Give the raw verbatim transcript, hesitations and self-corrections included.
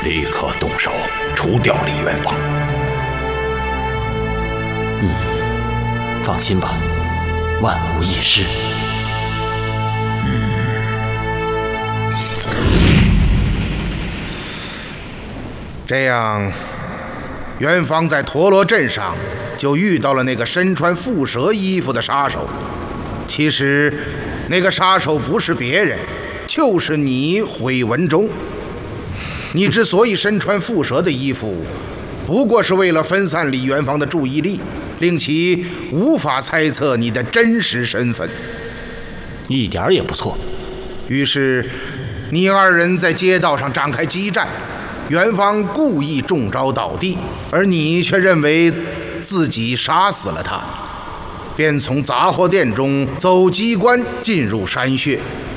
立刻动手除掉李元芳。 嗯，放心吧，万无一失。 嗯。 这样，元芳在陀螺镇上就遇到了那个身穿蝮蛇衣服的杀手。其实，那个杀手不是别人，就是你毁文忠。你之所以身穿蝮蛇的衣服，不过是为了分散李元芳的注意力，令其无法猜测你的真实身份。 一点也不错。 于是，你二人在街道上展开激战。元芳故意中招倒地，而你却认为自己杀死了他，便从杂货店中走机关进入山穴，